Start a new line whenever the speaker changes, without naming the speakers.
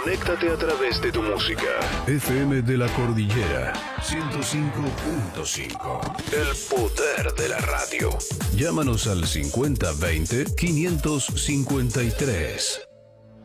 Conéctate a través de tu música. FM de la Cordillera 105.5. El poder de la radio. Llámanos al 5020-553.